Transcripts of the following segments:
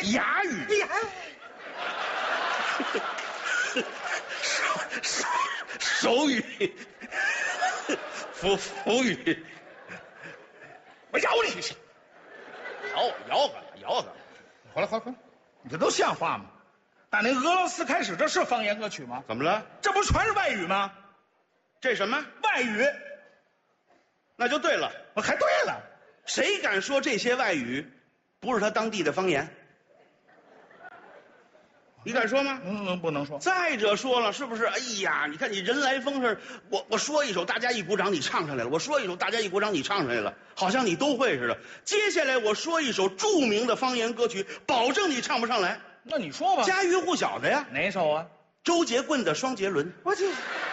哑语。 呀， 手语，腹语， 我咬你！ 摇个， 好了，你这都像话吗？打那俄罗斯开始，这是方言歌曲吗？ 怎么了？ 这不全是外语吗？ 这什么？ 外语， 那就对了。 我还对了， 谁敢说这些外语不是他当地的方言？你敢说吗？ 不能说。 再者说了，是不是？哎呀，你看你人来疯似的，我说一首，大家一鼓掌，你唱上来了；我说一首，大家一鼓掌，你唱上来了，好像你都会似的。接下来我说一首著名的方言歌曲，保证你唱不上来， 那你说吧， 家喻户晓的呀。 哪首啊？ 周杰棍的《双杰伦》。 我去，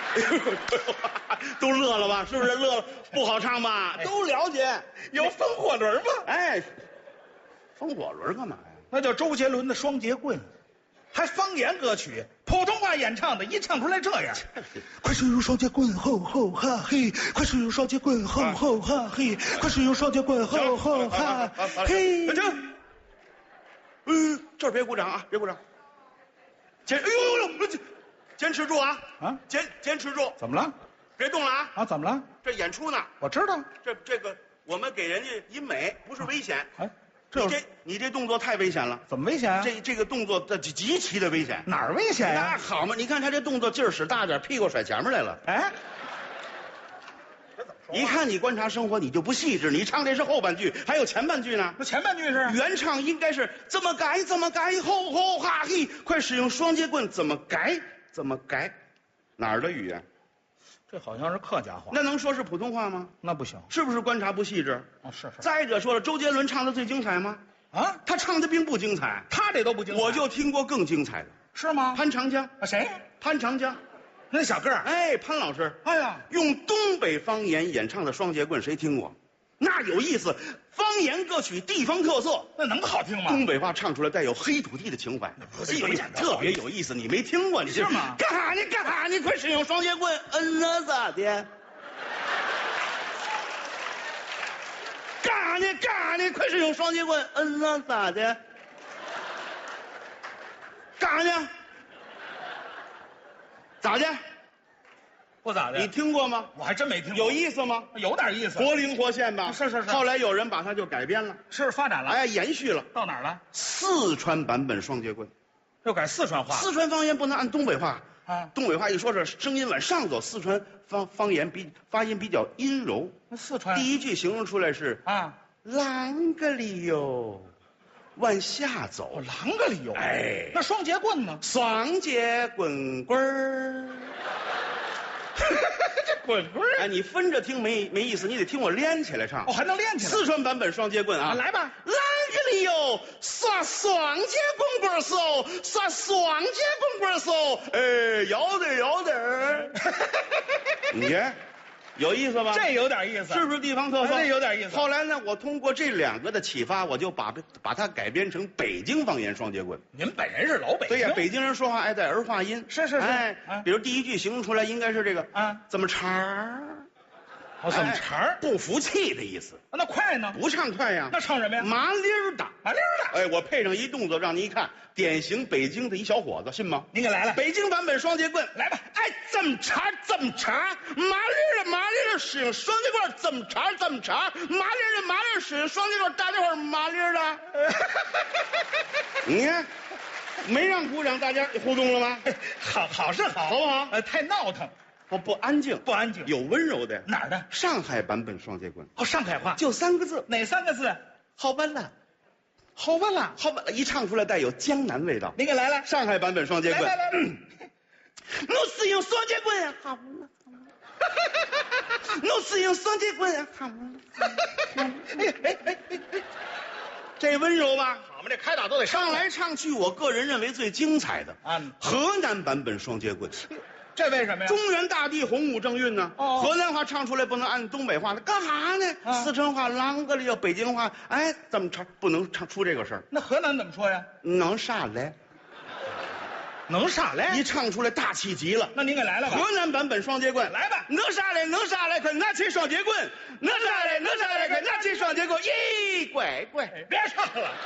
都乐了吧？是不是乐了？不好唱吧？都了解。 有风火轮吗？ 哎，风火轮干嘛呀？ 那叫周杰伦的《双截棍》，还方言歌曲，普通话演唱的，一唱出来这样。快使用双截棍，吼吼哈嘿！快使用双截棍，吼吼哈嘿！快使用双截棍，吼吼哈嘿！ 停！这儿别鼓掌啊，别鼓掌。坚持住啊！ 啊， 坚持住！ 怎么了？ 别动了啊！ 啊，怎么了？ 这演出呢， 我知道。 这个我们给人家引美，不是危险。 哎， 你这动作太危险了。 怎么危险啊？ 这个动作极其的危险。 哪儿危险呀？ 那好嘛，你看他这动作劲儿使大点，屁股甩前面来了。 哎， 一看你观察生活，你就不细致。你唱这是后半句，还有前半句呢。 那前半句是原唱应该是怎么改，吼吼哈嘿！快使用双截棍，怎么改？哪儿的语言？ 这好像是客家话。 那能说是普通话吗？ 那不行是不是观察不细致？ 啊，是。 再者说了，周杰伦唱的最精彩吗？ 啊， 他唱的并不精彩， 他这都不精彩。 我就听过更精彩的。 是吗？ 潘长江啊，谁？ 潘长江， 那小个儿。 哎，潘老师， 哎呀， 用东北方言演唱的双截棍，谁听过？那有意思，方言歌曲地方特色， 那能好听吗？ 东北话唱出来带有黑土地的情怀，哎呦，特别有意思。你没听过，你是吗？ 干哈呢？干哈呢？快使用双截棍，那咋的？干哈呢？干哈呢？快使用双截棍，那咋的？干哈呢？咋的？ 不咋的。 你听过吗？ 我还真没听过。 有意思吗？ 有点意思。 活灵活现吧？ 是。 后来有人把它就改编了， 是发展了。 哎，延续了。 到哪儿了？ 四川版本双截棍， 又改四川话。 四川方言不能按东北话啊， 东北话一说这声音往上走，四川方言发音比较阴柔。 那四川第一句形容出来是啊， 啷个里哟，往下走。 啷个里有？ 哎， 那双截棍呢？ 双截棍棍儿。 这滚棍儿。 哎，你分着听没意思，你得听我连起来唱。 哦，还能练起来。 四川版本双截棍啊， 来吧。 啷个里哟，耍双截棍棍手，耍双截棍棍手。哎，要得。你看，有意思吧？ 这有点意思， 是不是地方特色？ 这有点意思。 后来呢，我通过这两个的启发，我就把它改编成北京方言双截棍。 您本人是老北京。 对呀，北京人说话爱带儿化音。 是。 哎，比如第一句形容出来应该是这个啊， 怎么茬儿？ 哦，怎么茬儿？ 不服气的意思。 那快呢？ 不唱快呀， 那唱什么呀？ 麻溜儿的。 哎， 我配上一动作，让你一看，典型北京的一小伙子，信吗？ 您给来了。 北京版本双截棍， 来吧。 哎，怎么茬？麻溜儿使用双截棍，怎么茬？麻溜儿使用双截棍，大家伙儿麻溜儿的。你看，没让鼓掌，大家互动了吗？ 好是好， 好不好？ 太闹腾。 不安静， 不安静， 有温柔的。 哪儿的？ 上海版本双截棍。 哦，上海话， 就3个字。 哪3个字？ 好办了，一唱出来带有江南味道。 您给来了。 上海版本双截棍。 来。 我是用双截棍啊，好了。我是用双截棍啊，好了。这温柔吧？ 好嘛，这开导都得唱来唱去，我个人认为最精彩的啊， 河南版本双截棍。 这为什么呀？ 中原大地洪武正韵呢。 哦， 河南话唱出来不能按东北话，那干啥呢？四川话啷个里有，北京话哎怎么唱不能唱出这个事儿？ 那河南怎么说呀？ 能啥来？ 能啥来？ 一唱出来大气极了。 那您给来了吧？ 河南版本双截棍， 来吧。 能啥来？快拿起双截棍。能啥来？快拿起双截棍。咦，乖， 别唱了。